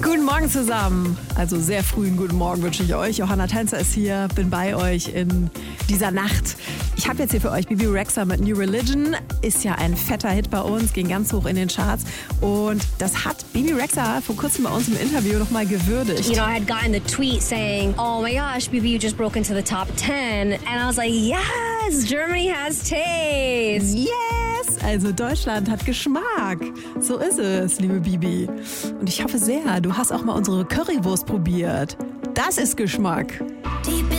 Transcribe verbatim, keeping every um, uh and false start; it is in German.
Guten Morgen zusammen. Also sehr frühen guten Morgen wünsche ich euch. Johanna Tänzer ist hier, bin bei euch in dieser Nacht. Ich habe jetzt hier für euch Bebe Rexha mit New Religion. Ist ja ein fetter Hit bei uns, ging ganz hoch in den Charts. Und das hat Bebe Rexha vor kurzem bei uns im Interview nochmal gewürdigt. You know, I had gotten the tweet saying, oh my gosh, Bebe, you just broke into the top ten. And I was like, yes, Germany has taste. Yes! Also Deutschland hat Geschmack. So ist es, liebe Bibi. Und ich hoffe sehr, du hast auch mal unsere Currywurst probiert. Das ist Geschmack. Deep in